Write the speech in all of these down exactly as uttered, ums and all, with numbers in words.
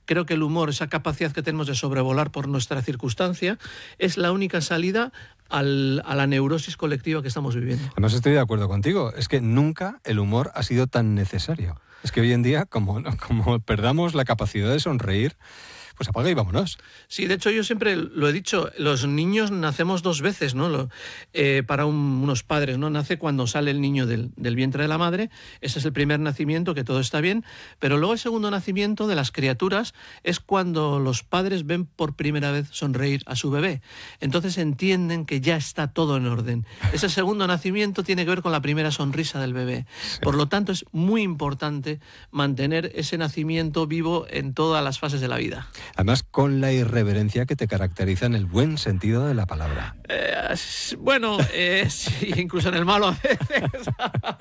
creo que el humor, esa capacidad que tenemos de sobrevolar por nuestra circunstancia, es la única salida al, a la neurosis colectiva que estamos viviendo. Además estoy de acuerdo contigo, es que nunca el humor ha sido tan necesario. Es que hoy en día, como, como perdamos la capacidad de sonreír, pues apaga y vámonos. Sí, de hecho yo siempre lo he dicho, los niños nacemos dos veces, ¿no? Lo, eh, para un, unos padres, ¿no? Nace cuando sale el niño del, del vientre de la madre, ese es el primer nacimiento, que todo está bien, pero luego el segundo nacimiento de las criaturas es cuando los padres ven por primera vez sonreír a su bebé. Entonces entienden que ya está todo en orden. Ese segundo nacimiento tiene que ver con la primera sonrisa del bebé. Sí. Por lo tanto, es muy importante mantener ese nacimiento vivo en todas las fases de la vida. Además, con la irreverencia que te caracteriza en el buen sentido de la palabra. Eh, bueno, eh, sí, incluso en el malo a veces.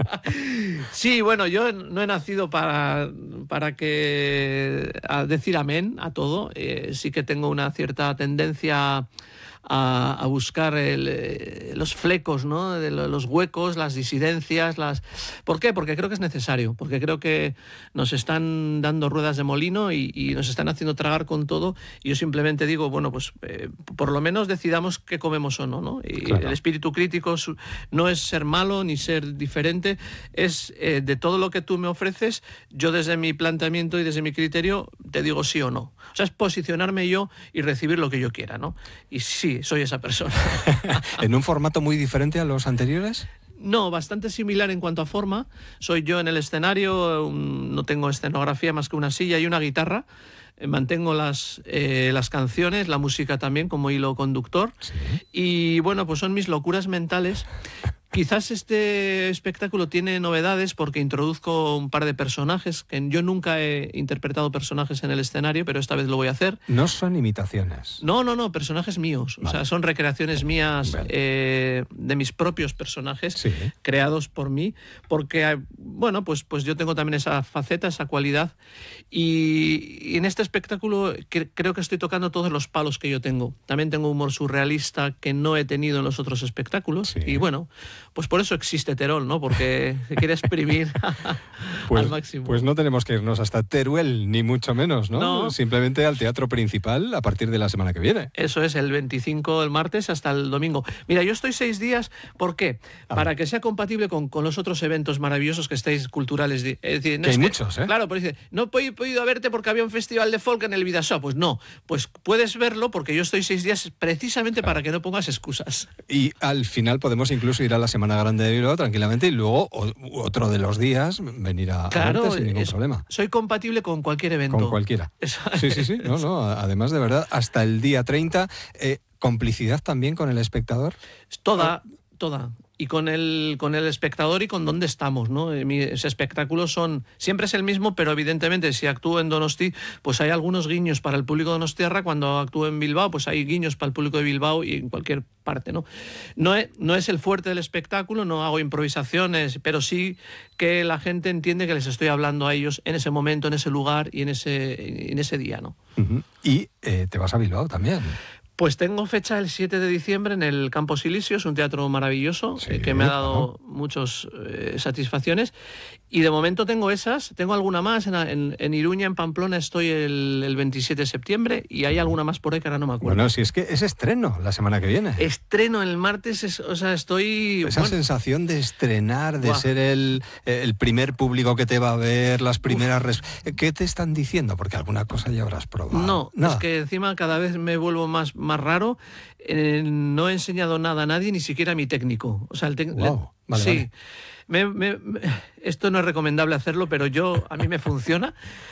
Sí, bueno, yo no he nacido para, para que, a decir amén a todo. Eh, sí que tengo una cierta tendencia a, a buscar el, los flecos, ¿no? De los huecos, las disidencias. Las... ¿Por qué? Porque creo que es necesario, porque creo que nos están dando ruedas de molino y, y nos están haciendo tragar con todo, y yo simplemente digo, bueno, pues eh, por lo menos decidamos qué comemos o no, ¿no? Y claro, el espíritu crítico no es ser malo ni ser diferente, es eh, de todo lo que tú me ofreces, yo desde mi planteamiento y desde mi criterio te digo sí o no. O sea, es posicionarme yo y recibir lo que yo quiera, ¿no? Y sí, soy esa persona. ¿En un formato muy diferente a los anteriores? No, bastante similar en cuanto a forma. Soy yo en el escenario, no tengo escenografía más que una silla y una guitarra. Mantengo las, eh, las canciones, la música también como hilo conductor. ¿Sí? Y bueno, pues son mis locuras mentales. Quizás este espectáculo tiene novedades porque introduzco un par de personajes, que yo nunca he interpretado personajes en el escenario, pero esta vez lo voy a hacer. No son imitaciones. No, no, no, personajes míos. Vale. O sea, son recreaciones mías vale. eh, de mis propios personajes, sí, creados por mí, porque, bueno, pues, pues yo tengo también esa faceta, esa cualidad, y, y en este espectáculo que, creo que estoy tocando todos los palos que yo tengo. También tengo humor surrealista que no he tenido en los otros espectáculos, sí, y bueno, pues por eso existe Terol, ¿no? Porque se quiere exprimir pues, al máximo. Pues no tenemos que irnos hasta Teruel, ni mucho menos, ¿no? no. Simplemente al Teatro Principal a partir de la semana que viene. Eso es, el veinticinco del martes hasta el domingo. Mira, yo estoy seis días, ¿por qué? Ah. Para que sea compatible con, con los otros eventos maravillosos que estáis culturales. Es decir, no que es hay que, muchos, ¿eh? Claro, pero dice, no he podido verte porque había un festival de folk en el Vidasoa. Pues no, pues puedes verlo porque yo estoy seis días precisamente claro. para que no pongas excusas. Y al final podemos incluso ir a la Semana Grande de Bilbao tranquilamente y luego o, otro de los días venir a, claro, a verte sin ningún es, problema. Soy compatible con cualquier evento. Con cualquiera. Eso, sí, sí, sí. No, no, además, de verdad, hasta el día treinta, eh, ¿complicidad también con el espectador? Toda, toda. Y con el, con el espectador y con dónde estamos, ¿no? Mis espectáculos son... Siempre es el mismo, pero evidentemente si actúo en Donosti, pues hay algunos guiños para el público de Donostiarra. Cuando actúo en Bilbao, pues hay guiños para el público de Bilbao y en cualquier parte, ¿no? No es, no es el fuerte del espectáculo, no hago improvisaciones, pero sí que la gente entiende que les estoy hablando a ellos en ese momento, en ese lugar y en ese, en ese día, ¿no? Uh-huh. Y eh, te vas a Bilbao también. Pues tengo fecha el siete de diciembre en el Campo Silicio, es un teatro maravilloso, sí, eh, que me ha dado claro. muchas eh, satisfacciones. Y de momento tengo esas, tengo alguna más, en, en, en Iruña, en Pamplona estoy el, el veintisiete de septiembre y hay alguna más por ahí que ahora no me acuerdo. Bueno, si es que es estreno la semana que viene. Estreno el martes, es, o sea, estoy... Esa bueno, sensación de estrenar, de wow. ser el, el primer público que te va a ver, las primeras... Res... ¿Qué te están diciendo? Porque alguna cosa ya habrás probado. No, Nada. Es que encima cada vez me vuelvo más, más raro. Eh, no he enseñado nada a nadie, ni siquiera a mi técnico. O sea, el técnico... Wow. Vale, sí. Vale. Me, me, me, esto no es recomendable hacerlo, pero yo a mí me funciona.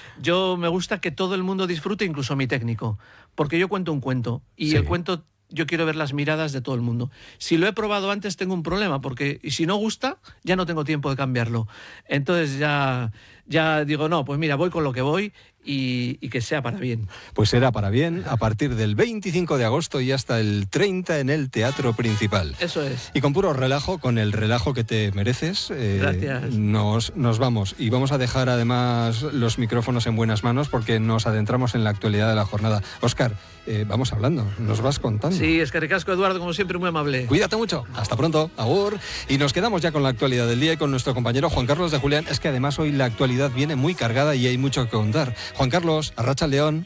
Yo me gusta que todo el mundo disfrute, incluso mi técnico, porque yo cuento un cuento y sí. el cuento yo quiero ver las miradas de todo el mundo. Si lo he probado antes tengo un problema, porque y si no gusta ya no tengo tiempo de cambiarlo. Entonces ya, ya digo, no, pues mira, voy con lo que voy y, y que sea para bien. Pues será para bien a partir del veinticinco de agosto y hasta el treinta en el Teatro Principal. Eso es. Y con puro relajo, con el relajo que te mereces, eh, Gracias. Nos, nos vamos. Y vamos a dejar además los micrófonos en buenas manos porque nos adentramos en la actualidad de la jornada. Óscar, eh, vamos hablando, nos vas contando. Sí, es que ricasco, Eduardo, como siempre, muy amable. Cuídate mucho, hasta pronto, agur. Y nos quedamos ya con la actualidad del día y con nuestro compañero Juan Carlos de Julián. Es que además hoy la actualidad viene muy cargada y hay mucho que contar. Juan Carlos, arracha el león.